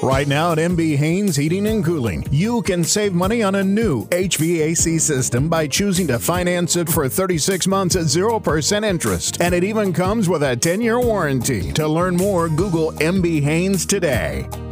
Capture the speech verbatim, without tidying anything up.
Right now at M B Haynes Heating and Cooling, you can save money on a new H V A C system by choosing to finance it for thirty-six months at zero percent interest. And it even comes with a ten-year warranty. To learn more, Google M B Haynes today.